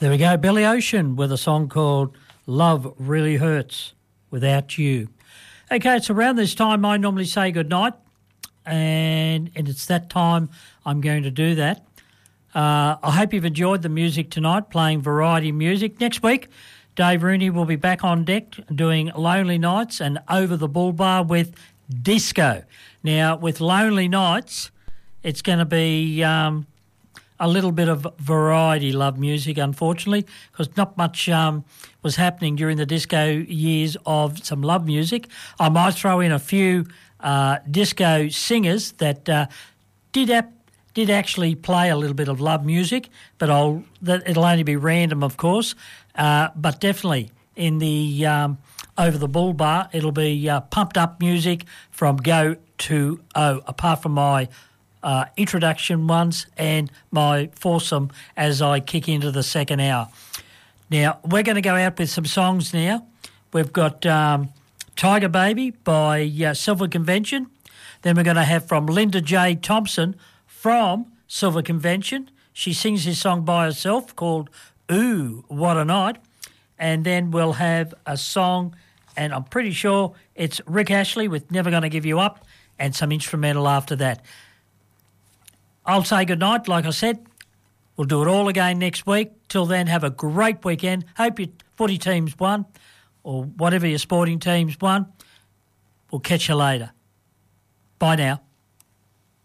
There we go, Billy Ocean with a song called Love Really Hurts Without You. Okay, it's around this time I normally say goodnight, and it's that time I'm going to do that. I hope you've enjoyed the music tonight, playing variety music. Next week, Dave Rooney will be back on deck doing Lonely Nights and Over the Bull Bar with disco. Now, with Lonely Nights, it's going to be a little bit of variety love music, unfortunately, because not much was happening during the disco years of some love music. I might throw in a few disco singers that did actually play a little bit of love music, but it'll only be random, of course. But definitely in the Over the Bull Bar, it'll be pumped up music from Go to O, apart from my introduction ones and my foursome as I kick into the second hour. Now, we're going to go out with some songs now. We've got Tiger Baby by Silver Convention. Then we're going to have from Linda J. Thompson from Silver Convention. She sings this song by herself called Ooh, What a Night. And then we'll have a song, and I'm pretty sure it's Rick Ashley with Never Gonna Give You Up, and some instrumental after that. I'll say goodnight, like I said. We'll do it all again next week. Till then, have a great weekend. Hope your footy teams won, or whatever your sporting teams won. We'll catch you later. Bye now.